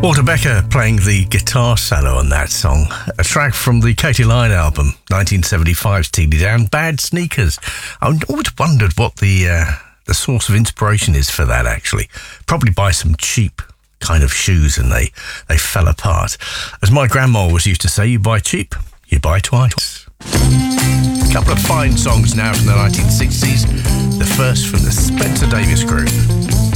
Walter Becker playing the guitar solo on that song, a track from the Katy Lied album, 1975, Steely Dan, Bad Sneakers. I always wondered what the source of inspiration is for that, actually. Probably buy some cheap kind of shoes and they fell apart. As my grandma always used to say, you buy cheap, you buy twice. A couple of fine songs now from the 1960s. The first from the Spencer Davis Group.